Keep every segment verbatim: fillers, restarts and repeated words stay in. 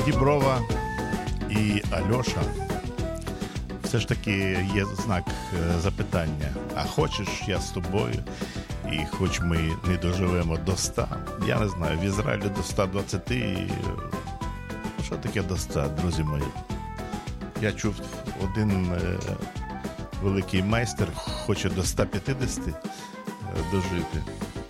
Діброва і Альоша. Все ж таки є знак запитання. А хочеш я з тобою? І хоч ми не доживемо до ста, я не знаю, в Ізраїлі до ста двадцяти, що таке до ста, друзі мої? Я чув, один е, великий майстер хоче до ста п'ятдесяти е, дожити.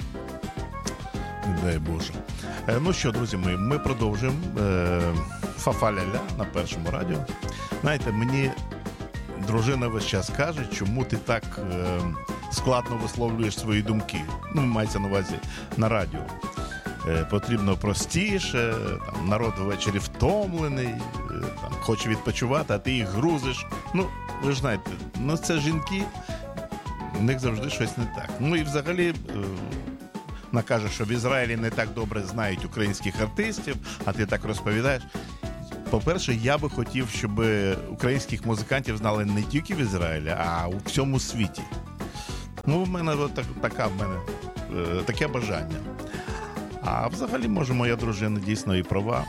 Не дай Боже. Е, ну що, друзі мої, ми продовжуємо е, Фа-фа-ля-ля на Першому радіо. Знаєте, мені дружина весь час каже, чому ти так е, складно висловлюєш свої думки. Ну, мається на увазі на радіо. Е, потрібно простіше, там, народ ввечері втомлений, е, там, хоче відпочивати, а ти їх грузиш. Ну, ви ж знаєте, ну це жінки, у них завжди щось не так. Ну і взагалі, е, вона каже, що в Ізраїлі не так добре знають українських артистів, а ти так розповідаєш. По-перше, я би хотів, щоб українських музикантів знали не тільки в Ізраїлі, а у всьому світі. Ну, в мене от так, така в мене е, таке бажання. А взагалі, може, моя дружина дійсно і права.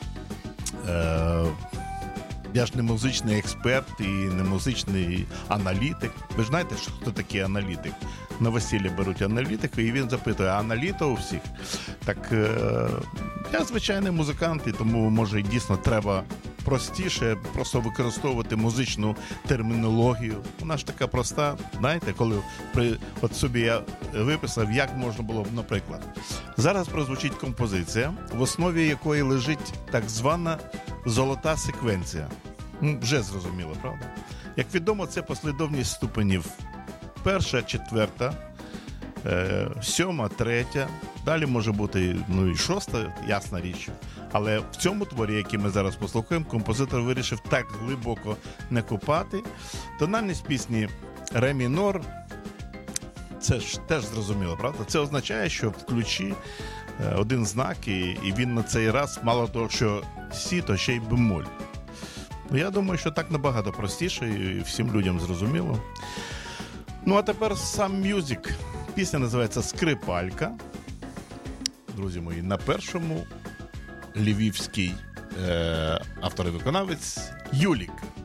Е, я ж не музичний експерт і не музичний аналітик. Ви ж знаєте, що хто такий аналітик? На весіллі беруть аналітика, і він запитує, а аналіта у всіх? Так, е, я звичайний музикант, і тому, може, дійсно треба простіше просто використовувати музичну термінологію. Вона ж така проста, знаєте, коли при, от собі я виписав, як можна було б, наприклад. Зараз прозвучить композиція, в основі якої лежить так звана золота секвенція. Ну, вже зрозуміло, правда? Як відомо, це послідовність ступенів. Перша, четверта, е, сьома, третя, далі може бути, ну і шоста, ясна річ. Але в цьому творі, який ми зараз послухаємо, композитор вирішив так глибоко не копати. Тональність пісні ре мінор, це ж теж зрозуміло, правда? Це означає, що в ключі е, один знак, і, і він на цей раз, мало того, що сі, то ще й бемоль. Ну, я думаю, що так набагато простіше і всім людям зрозуміло. Ну, а тепер сам мюзик. Пісня називається «Скрипалька». Друзі мої, на Першому львівський е, автор і виконавець Юлік.